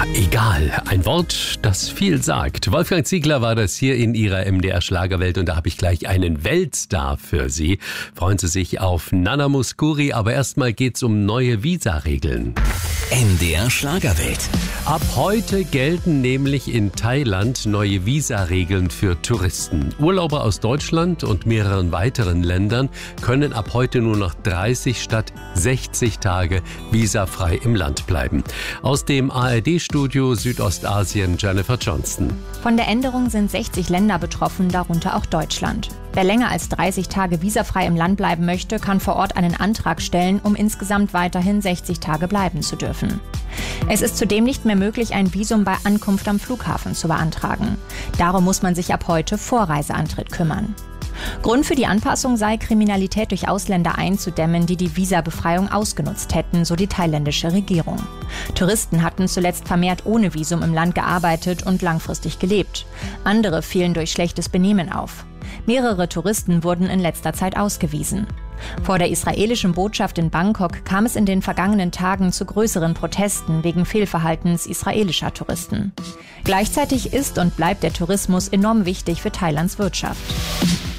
Egal, ein Wort, das viel sagt. Wolfgang Ziegler war das hier in Ihrer MDR-Schlagerwelt und da habe ich gleich einen Weltstar für Sie. Freuen Sie sich auf Nana Mouskouri, aber erstmal geht's um neue Visa-Regeln. MDR Schlagerwelt. Ab heute gelten nämlich in Thailand neue Visa-Regeln für Touristen. Urlauber aus Deutschland und mehreren weiteren Ländern können ab heute nur noch 30 statt 60 Tage visafrei im Land bleiben. Aus dem ARD-Studio Südostasien Jennifer Johnston. Von der Änderung sind 60 Länder betroffen, darunter auch Deutschland. Wer länger als 30 Tage visafrei im Land bleiben möchte, kann vor Ort einen Antrag stellen, um insgesamt weiterhin 60 Tage bleiben zu dürfen. Es ist zudem nicht mehr möglich, ein Visum bei Ankunft am Flughafen zu beantragen. Darum muss man sich ab heute vor Reiseantritt kümmern. Grund für die Anpassung sei, Kriminalität durch Ausländer einzudämmen, die die Visabefreiung ausgenutzt hätten, so die thailändische Regierung. Touristen hatten zuletzt vermehrt ohne Visum im Land gearbeitet und langfristig gelebt. Andere fielen durch schlechtes Benehmen auf. Mehrere Touristen wurden in letzter Zeit ausgewiesen. Vor der israelischen Botschaft in Bangkok kam es in den vergangenen Tagen zu größeren Protesten wegen Fehlverhaltens israelischer Touristen. Gleichzeitig ist und bleibt der Tourismus enorm wichtig für Thailands Wirtschaft.